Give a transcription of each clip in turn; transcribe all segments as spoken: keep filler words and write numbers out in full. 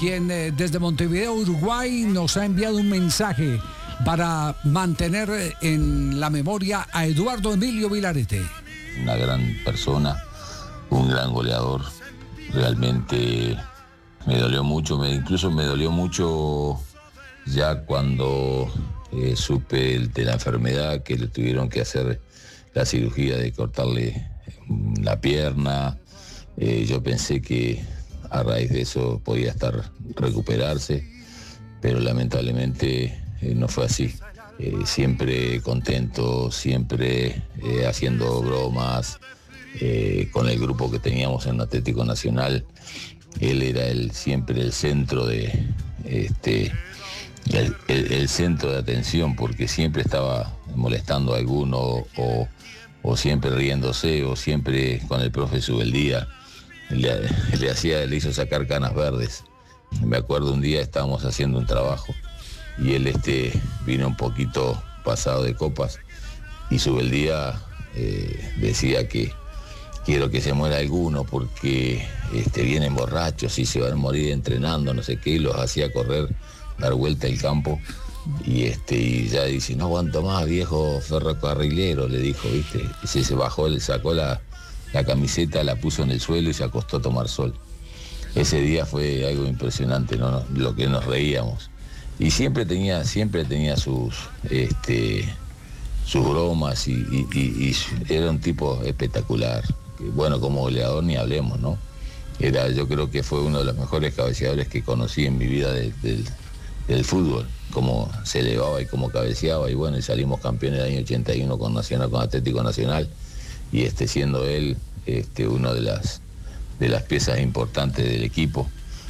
quien eh, desde Montevideo, Uruguay, nos ha enviado un mensaje para mantener en la memoria a Eduardo Emilio Vilarete. Una gran persona, un gran goleador. Realmente me dolió mucho, me, incluso me dolió mucho ya cuando eh, supe el, de la enfermedad, que le tuvieron que hacer la cirugía de cortarle la pierna. Eh, yo pensé que a raíz de eso podía estar recuperarse, pero lamentablemente eh, no fue así. Eh, siempre contento, siempre eh, haciendo bromas eh, con el grupo que teníamos en Atlético Nacional. Él era el, siempre el centro de este el, el, el centro de atención, porque siempre estaba molestando a alguno o, o siempre riéndose o siempre con el profe Subeldía. Le, le hacía, le hizo sacar canas verdes. Me acuerdo un día estábamos haciendo un trabajo y él este, vino un poquito pasado de copas y Subeldía eh, decía que quiero que se muera alguno porque este, vienen borrachos y se van a morir entrenando, no sé qué, y los hacía correr, dar vuelta al campo y, este, y ya dice, no aguanto más, viejo ferrocarrilero, le dijo, ¿viste? Y se, se bajó, le sacó la, la camiseta, la puso en el suelo y se acostó a tomar sol. Ese día fue algo impresionante, ¿no? Lo que nos reíamos. Y siempre tenía, siempre tenía sus, este, sus bromas y, y, y, y era un tipo espectacular. Bueno, como goleador ni hablemos, ¿no? Era, yo creo que fue uno de los mejores cabeceadores que conocí en mi vida de, de, del fútbol, cómo se elevaba y cómo cabeceaba, y bueno, y salimos campeones del año ochenta y uno con Nacional, con Atlético Nacional, y este siendo él este, uno de las de las piezas importantes del equipo.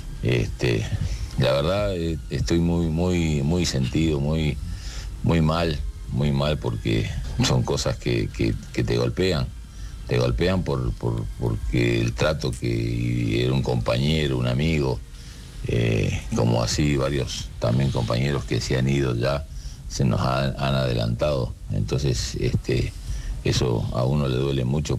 Este, la verdad eh, estoy muy, muy, muy sentido, muy, muy mal, muy mal porque son cosas que, que, que te golpean. Te golpean por, por, porque el trato que era un compañero, un amigo, eh, como así varios también compañeros que se han ido ya, se nos han, han adelantado. Entonces, este, eso a uno le duele mucho.